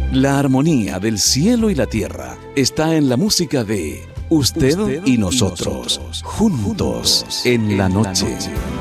La armonía del cielo y la tierra está en la música de Usted y Nosotros, juntos en la noche.